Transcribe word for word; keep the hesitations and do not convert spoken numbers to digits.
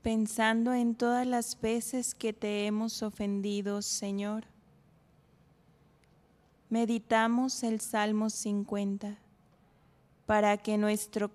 pensando en todas las veces que te hemos ofendido, Señor. Meditamos el Salmo cincuenta, para que nuestro